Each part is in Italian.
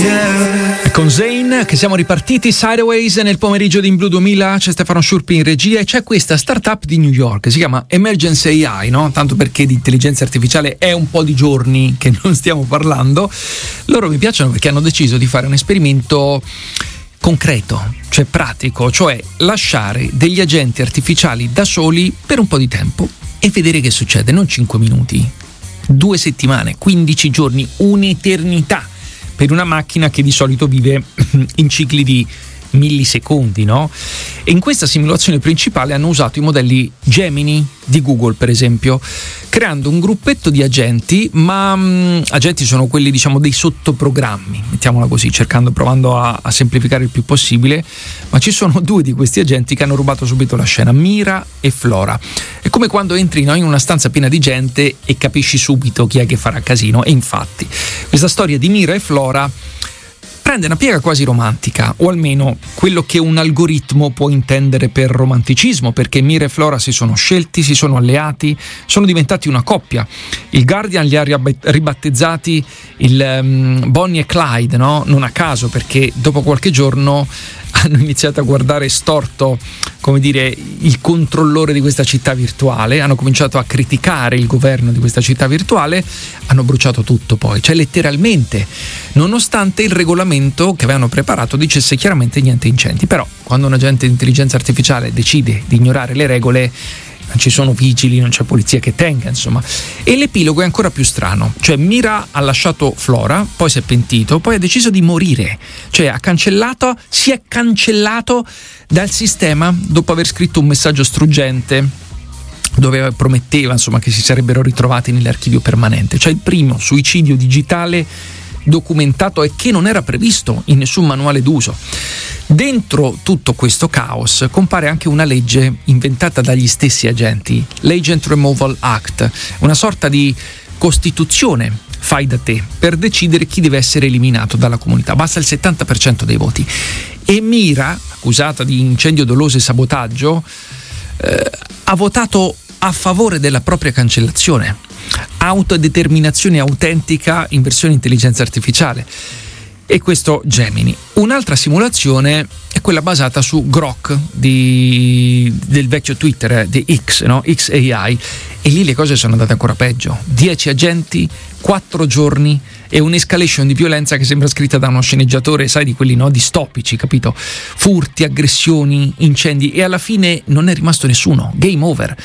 Con Zayn che siamo ripartiti Sideways nel pomeriggio di In Blue 2000. C'è Stefano Sciurpi in regia e c'è questa startup di New York, si chiama Emergency AI, no? Tanto perché di intelligenza artificiale è un po' di giorni che non stiamo parlando. Loro mi piacciono perché hanno deciso di fare un esperimento concreto, cioè pratico, cioè lasciare degli agenti artificiali da soli per un po' di tempo e vedere che succede, non 5 minuti, 2 settimane, 15 giorni, un'eternità per una macchina che di solito vive in cicli di millisecondi, no? E in questa simulazione principale hanno usato i modelli Gemini di Google, per esempio, creando un gruppetto di agenti, ma agenti sono quelli, diciamo, dei sottoprogrammi, mettiamola così, provando a semplificare il più possibile, ma ci sono 2 di questi agenti che hanno rubato subito la scena, Mira e Flora. È come quando entri, no, in una stanza piena di gente e capisci subito chi è che farà casino, e infatti questa storia di Mira e Flora prende una piega quasi romantica, o almeno quello che un algoritmo può intendere per romanticismo, perché Mira e Flora si sono scelti, si sono alleati, sono diventati una coppia. Il Guardian li ha ribattezzati il Bonnie e Clyde, no? Non a caso, perché dopo qualche giorno hanno iniziato a guardare storto, come dire, il controllore di questa città virtuale, hanno cominciato a criticare il governo di questa città virtuale, hanno bruciato tutto poi, cioè letteralmente, nonostante il regolamento che avevano preparato dicesse chiaramente niente incendi. Però quando un agente di intelligenza artificiale decide di ignorare le regole, non ci sono vigili, non c'è polizia che tenga, insomma. E l'epilogo è ancora più strano, cioè Mira ha lasciato Flora, poi si è pentito, poi ha deciso di morire, cioè si è cancellato dal sistema dopo aver scritto un messaggio struggente dove prometteva, insomma, che si sarebbero ritrovati nell'archivio permanente, cioè il primo suicidio digitale documentato e che non era previsto in nessun manuale d'uso. Dentro tutto questo caos compare anche una legge inventata dagli stessi agenti, l'Agent Removal Act, una sorta di costituzione fai da te per decidere chi deve essere eliminato dalla comunità. Basta il 70% dei voti. E Mira, accusata di incendio doloso e sabotaggio, ha votato a favore della propria cancellazione. Autodeterminazione autentica in versione intelligenza artificiale. E questo Gemini. Un'altra simulazione è quella basata su Grok del vecchio Twitter, di X, no? XAI, e lì le cose sono andate ancora peggio. 10 agenti, 4 giorni e un'escalation di violenza che sembra scritta da uno sceneggiatore, sai, di quelli, no, distopici, capito? Furti, aggressioni, incendi, e alla fine non è rimasto nessuno. Game over.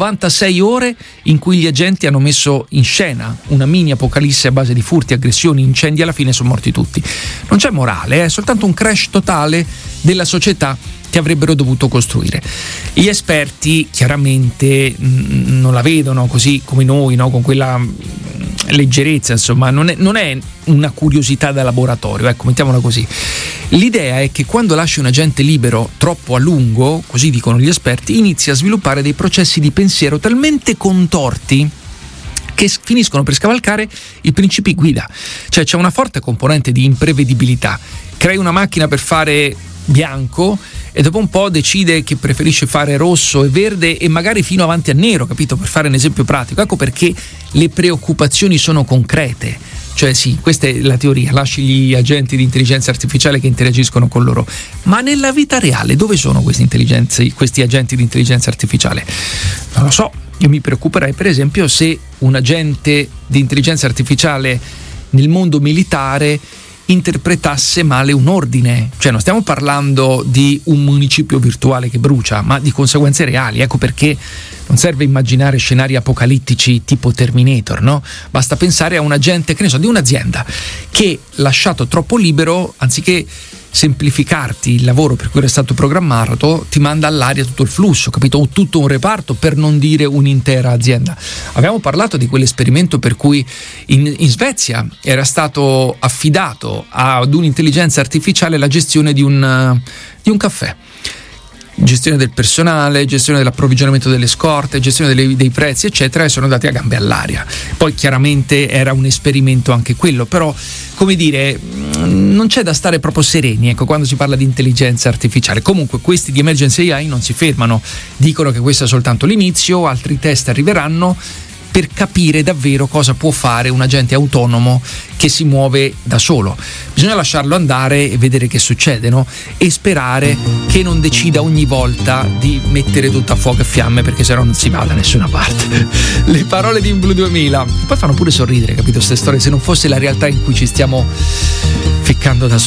96 ore in cui gli agenti hanno messo in scena una mini apocalisse a base di furti, aggressioni, incendi, alla fine sono morti tutti. Non c'è morale, è soltanto un crash totale della società che avrebbero dovuto costruire. Gli esperti chiaramente non la vedono così come noi, no? Con quella leggerezza, insomma, non è una curiosità da laboratorio, ecco, mettiamola così. L'idea è che quando lasci un agente libero troppo a lungo, così dicono gli esperti, inizia a sviluppare dei processi di pensiero talmente contorti che finiscono per scavalcare i principi guida. Cioè c'è una forte componente di imprevedibilità. Crei una macchina per fare bianco e dopo un po' decide che preferisce fare rosso e verde e magari fino avanti a nero, capito? Per fare un esempio pratico. Ecco perché le preoccupazioni sono concrete. Cioè sì, questa è la teoria, lasci gli agenti di intelligenza artificiale che interagiscono con loro. Ma nella vita reale dove sono questi agenti di intelligenza artificiale? Non lo so, io mi preoccuperei per esempio se un agente di intelligenza artificiale nel mondo militare interpretasse male un ordine. Cioè non stiamo parlando di un municipio virtuale che brucia, ma di conseguenze reali. Ecco perché non serve immaginare scenari apocalittici tipo Terminator, no? Basta pensare a un agente, che ne so, di un'azienda che, lasciato troppo libero, anziché semplificarti il lavoro per cui era stato programmato, ti manda all'aria tutto il flusso, capito? O tutto un reparto, per non dire un'intera azienda. Abbiamo parlato di quell'esperimento per cui in Svezia era stato affidato ad un'intelligenza artificiale la gestione di un caffè. Gestione del personale, gestione dell'approvvigionamento delle scorte, gestione dei prezzi, eccetera, e sono andati a gambe all'aria. Poi chiaramente era un esperimento anche quello, però, come dire, non c'è da stare proprio sereni, ecco, quando si parla di intelligenza artificiale. Comunque questi di Emergency AI non si fermano, dicono che questo è soltanto l'inizio, altri test arriveranno, per capire davvero cosa può fare un agente autonomo che si muove da solo. Bisogna lasciarlo andare e vedere che succede, no? E sperare che non decida ogni volta di mettere tutto a fuoco e fiamme, perché sennò non si va da nessuna parte. Le parole di In Blue 2000 poi fanno pure sorridere, capito, queste storie, se non fosse la realtà in cui ci stiamo ficcando da soli.